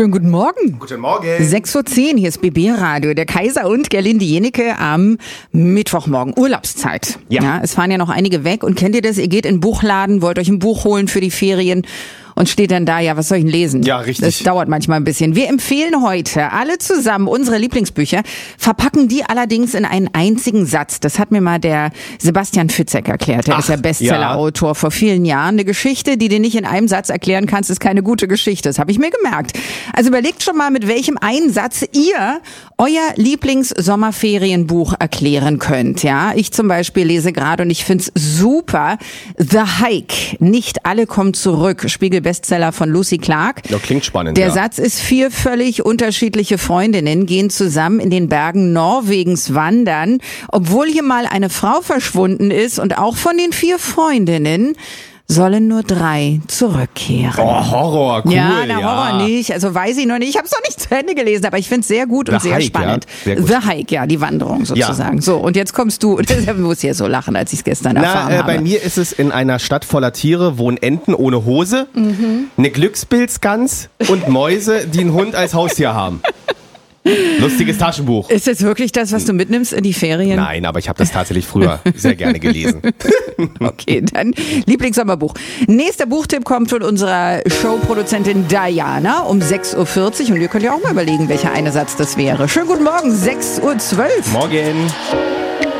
Schönen guten Morgen. Guten Morgen. 6:10 Uhr, hier ist BB Radio. Der Kaiser und Gerlinde Jenecke am Mittwochmorgen. Urlaubszeit. Ja. Es fahren ja noch einige weg. Und kennt ihr das? Ihr geht in den Buchladen, wollt euch ein Buch holen für die Ferien und steht dann da, ja, was soll ich denn lesen? Ja, richtig. Das dauert manchmal ein bisschen. Wir empfehlen heute alle zusammen unsere Lieblingsbücher, verpacken die allerdings in einen einzigen Satz. Das hat mir mal der Sebastian Fitzek erklärt. Der ist ja Bestseller-Autor vor vielen Jahren. Eine Geschichte, die du nicht in einem Satz erklären kannst, ist keine gute Geschichte. Das habe ich mir gemerkt. Also überlegt schon mal, mit welchem einen Satz ihr euer Lieblings-Sommerferienbuch erklären könnt. Ja, ich zum Beispiel lese gerade und ich find's super. The Hike. Nicht alle kommen zurück. Spiegel-Bestseller von Lucy Clark. Ja, klingt spannend. Der Satz ist: 4 völlig unterschiedliche Freundinnen gehen zusammen in den Bergen Norwegens wandern, obwohl hier mal eine Frau verschwunden ist, und auch von den 4 Freundinnen sollen nur 3 zurückkehren. Oh, Horror, cool. Ja, Horror nicht. Also weiß ich noch nicht. Ich habe es noch nicht zu Ende gelesen, aber ich finde es sehr gut und sehr spannend. Ja? Sehr gut. The Hike, ja, die Wanderung sozusagen. Ja. So, und jetzt kommst du. Ich muss hier so lachen, als ich es gestern erfahren habe. Bei mir ist es: in einer Stadt voller Tiere wohnen Enten ohne Hose, eine Glückspilzgans und Mäuse, die einen Hund als Haustier haben. Lustiges Taschenbuch. Ist das wirklich das, was du mitnimmst in die Ferien? Nein, aber ich habe das tatsächlich früher sehr gerne gelesen. Okay, dann Lieblingssommerbuch. Nächster Buchtipp kommt von unserer Showproduzentin Diana um 6:40 Uhr. Und ihr könnt ja auch mal überlegen, welcher eine Satz das wäre. Schönen guten Morgen, 6:12 Uhr. Morgen.